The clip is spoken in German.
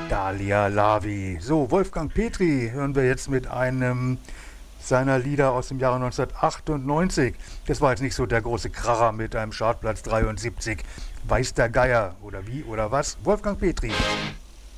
Dalia Lavi. So, Wolfgang Petri hören wir jetzt mit einem seiner Lieder aus dem Jahre 1998. Das war jetzt nicht so der große Kracher mit einem Chartplatz 73. Weiß der Geier oder wie oder was? Wolfgang Petri.